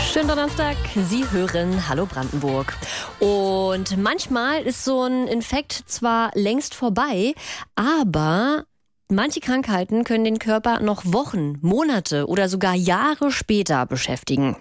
Schönen Donnerstag, Sie hören Hallo Brandenburg. Und manchmal ist so ein Infekt zwar längst vorbei, aber manche Krankheiten können den Körper noch Wochen, Monate oder sogar Jahre später beschäftigen.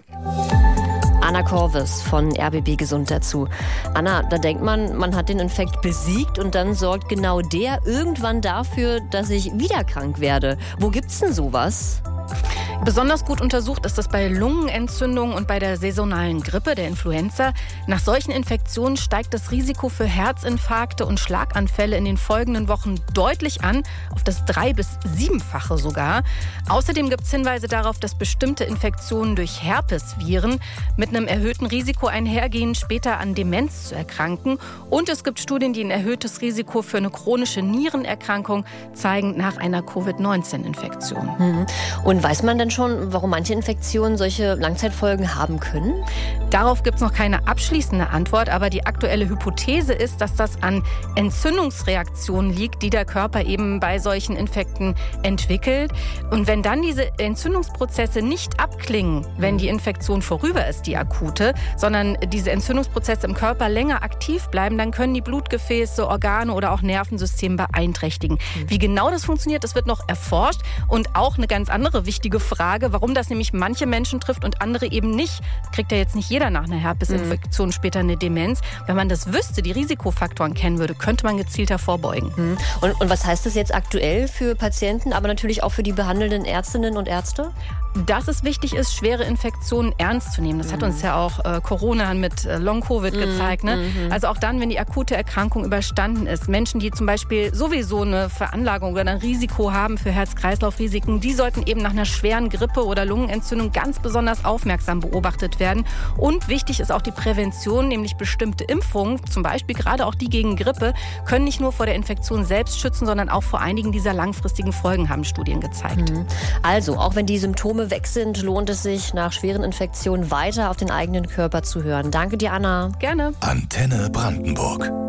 Anna Korvis von RBB Gesund dazu. Anna, da denkt man hat den Infekt besiegt und dann sorgt genau der irgendwann dafür, dass ich wieder krank werde. Wo gibt's denn sowas? Besonders gut untersucht ist das bei Lungenentzündungen und bei der saisonalen Grippe, der Influenza. Nach solchen Infektionen steigt das Risiko für Herzinfarkte und Schlaganfälle in den folgenden Wochen deutlich an, auf das 3- bis 7-fache sogar. Außerdem gibt es Hinweise darauf, dass bestimmte Infektionen durch Herpesviren mit einem erhöhten Risiko einhergehen, später an Demenz zu erkranken. Und es gibt Studien, die ein erhöhtes Risiko für eine chronische Nierenerkrankung zeigen nach einer Covid-19-Infektion. Und weiß man denn schon, warum manche Infektionen solche Langzeitfolgen haben können? Darauf gibt es noch keine abschließende Antwort, aber die aktuelle Hypothese ist, dass das an Entzündungsreaktionen liegt, die der Körper eben bei solchen Infekten entwickelt. Und wenn dann diese Entzündungsprozesse nicht abklingen, wenn die Infektion vorüber ist, die akute, sondern diese Entzündungsprozesse im Körper länger aktiv bleiben, dann können die Blutgefäße, Organe oder auch Nervensysteme beeinträchtigen. Wie genau das funktioniert, das wird noch erforscht. Und auch eine ganz andere wichtige Frage, warum das nämlich manche Menschen trifft und andere eben nicht. Kriegt ja jetzt nicht jeder nach einer Herpesinfektion später eine Demenz. Wenn man das wüsste, die Risikofaktoren kennen würde, könnte man gezielter vorbeugen. Und was heißt das jetzt aktuell für Patienten, aber natürlich auch für die behandelnden Ärztinnen und Ärzte? Dass es wichtig ist, schwere Infektionen ernst zu nehmen. Das hat uns ja auch Corona mit Long-Covid gezeigt. Ne? Also auch dann, wenn die akute Erkrankung überstanden ist. Menschen, die zum Beispiel sowieso eine Veranlagung oder ein Risiko haben für Herz-Kreislauf-Risiken, die sollten eben nach einer schweren Grippe oder Lungenentzündung ganz besonders aufmerksam beobachtet werden. Und wichtig ist auch die Prävention, nämlich bestimmte Impfungen, zum Beispiel gerade auch die gegen Grippe, können nicht nur vor der Infektion selbst schützen, sondern auch vor einigen dieser langfristigen Folgen, haben Studien gezeigt. Also, auch wenn die Symptome weg sind, lohnt es sich, nach schweren Infektionen weiter auf den eigenen Körper zu hören. Danke dir, Anna. Gerne. Antenne Brandenburg.